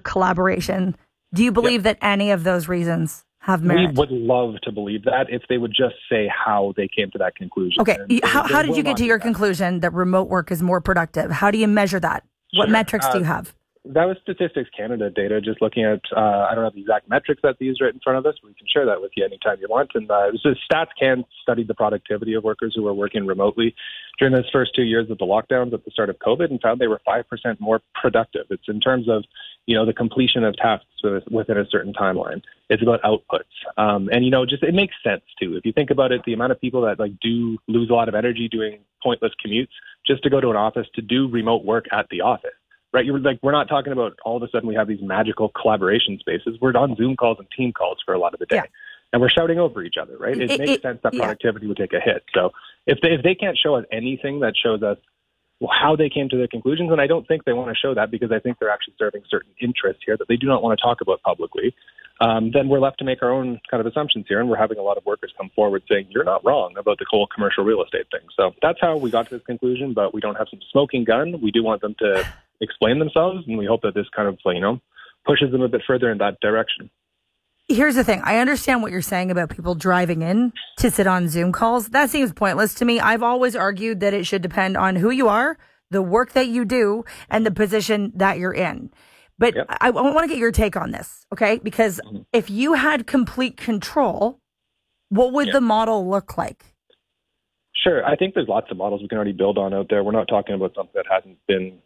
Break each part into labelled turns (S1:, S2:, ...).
S1: collaboration. Do you believe that any of those reasons have merit?
S2: We would love to believe that if they would just say how they came to that conclusion.
S1: Okay, how did you get to your conclusion that remote work is more productive? How do you measure that? What metrics do you have?
S2: That was Statistics Canada data, just looking at, I don't have the exact metrics that they use right in front of us, but we can share that with you anytime you want. And it was just StatsCan studied the productivity of workers who were working remotely during those first 2 years of the lockdowns at the start of COVID and found they were 5% more productive. It's in terms of, the completion of tasks within a certain timeline. It's about outputs. And, just it makes sense, too. If you think about it, the amount of people that do lose a lot of energy doing pointless commutes just to go to an office to do remote work at the office. Right, we're not talking about all of a sudden we have these magical collaboration spaces. We're on Zoom calls and team calls for a lot of the day, and we're shouting over each other. Right, it makes sense that productivity would take a hit. So if they can't show us anything that shows us how they came to their conclusions, and I don't think they want to show that because I think they're actually serving certain interests here that they do not want to talk about publicly. Then we're left to make our own kind of assumptions here, and we're having a lot of workers come forward saying you're not wrong about the whole commercial real estate thing. So that's how we got to this conclusion. But we don't have some smoking gun. We do want them to explain themselves, and we hope that this kind of pushes them a bit further in that direction.
S1: Here's the thing. I understand what you're saying about people driving in to sit on Zoom calls. That seems pointless to me. I've always argued that it should depend on who you are, the work that you do, and the position that you're in. But I want to get your take on this, okay? Because if you had complete control, what would the model look like?
S2: Sure. I think there's lots of models we can already build on out there. We're not talking about something that hasn't been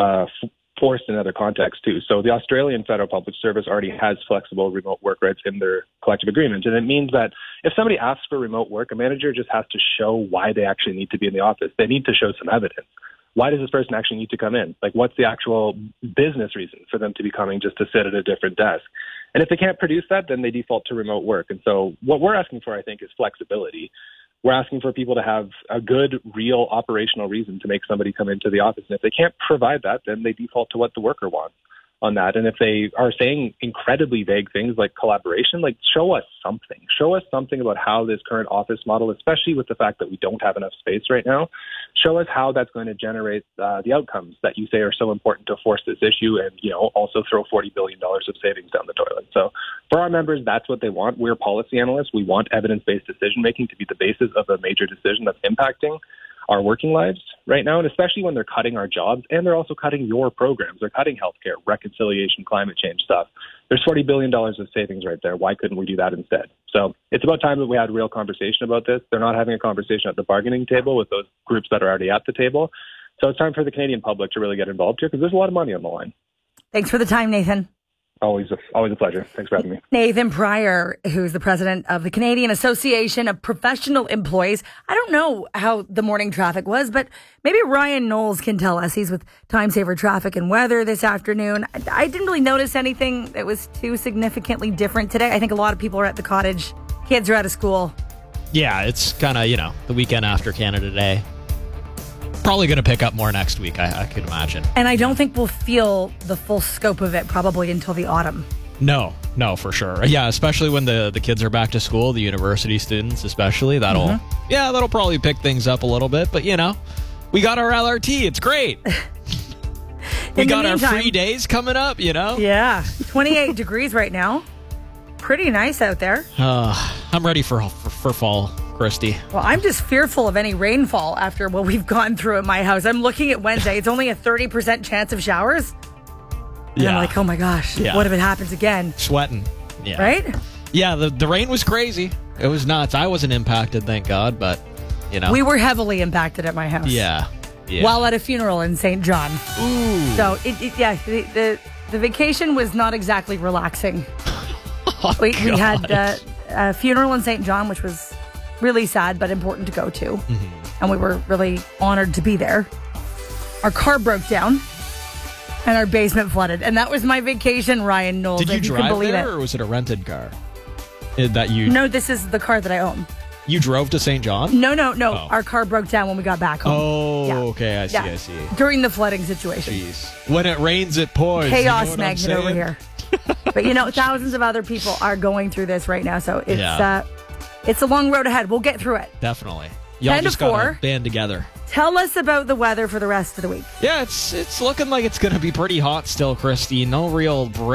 S2: forced in other contexts too. So the Australian Federal Public Service already has flexible remote work rights in their collective agreement. And it means that if somebody asks for remote work, a manager just has to show why they actually need to be in the office. They need to show some evidence. Why does this person actually need to come in? What's the actual business reason for them to be coming just to sit at a different desk? And if they can't produce that, then they default to remote work. And so what we're asking for, I think, is flexibility. We're asking for people to have a good, real operational reason to make somebody come into the office. And if they can't provide that, then they default to what the worker wants on that. And if they are saying incredibly vague things like collaboration, show us something. Show us something about how this current office model, especially with the fact that we don't have enough space right now, show us how that's going to generate the outcomes that you say are so important to force this issue and, also throw $40 billion of savings down the toilet. So for our members, that's what they want. We're policy analysts. We want evidence-based decision-making to be the basis of a major decision that's impacting our working lives right now, and especially when they're cutting our jobs and they're also cutting your programs. They're cutting healthcare, reconciliation, climate change stuff. There's $40 billion of savings right there. Why couldn't we do that instead? So it's about time that we had a real conversation about this. They're not having a conversation at the bargaining table with those groups that are already at the table. So it's time for the Canadian public to really get involved here because there's a lot of money on the line.
S1: Thanks for the time, Nathan.
S2: Always a pleasure. Thanks for having me.
S1: Nathan Pryor, who's the president of the Canadian Association of Professional Employees. I don't know how the morning traffic was, but maybe Ryan Knowles can tell us. He's with Time Saver Traffic and Weather this afternoon. I didn't really notice anything that was too significantly different today. I think a lot of people are at the cottage. Kids are out of school.
S3: Yeah, it's kind of, the weekend after Canada Day. Probably going to pick up more next week, I could imagine.
S1: And I don't think we'll feel the full scope of it probably until the autumn.
S3: No, for sure. Yeah, especially when the kids are back to school, the university students especially. That'll probably pick things up a little bit. But, we got our LRT. It's great. We got our free days coming up,
S1: Yeah, 28 degrees right now. Pretty nice out there.
S3: I'm ready for fall. Christy.
S1: Well, I'm just fearful of any rainfall after what we've gone through at my house. I'm looking at Wednesday. It's only a 30% chance of showers. And I'm like, oh my gosh, what if it happens again?
S3: Sweating. Yeah.
S1: Right?
S3: Yeah, the rain was crazy. It was nuts. I wasn't impacted, thank God, but,
S1: We were heavily impacted at my house.
S3: Yeah.
S1: While at a funeral in St. John.
S3: Ooh.
S1: So, the vacation was not exactly relaxing. We had a funeral in St. John, which was really sad, but important to go to. Mm-hmm. And we were really honored to be there. Our car broke down and our basement flooded. And that was my vacation, Ryan Knowles.
S3: Did you drive there or was it a rented car?
S1: No, this is the car that I own.
S3: You drove to St. John?
S1: No. Oh. Our car broke down when we got back home.
S3: Oh, okay. I see.
S1: During the flooding situation.
S3: Jeez. When it rains, it pours.
S1: Chaos magnet over here. But, thousands of other people are going through this right now. So it's a long road ahead. We'll get through it.
S3: Definitely. Y'all just gotta band together.
S1: Tell us about the weather for the rest of the week.
S3: Yeah, it's looking like it's going to be pretty hot still, Christy. No real break.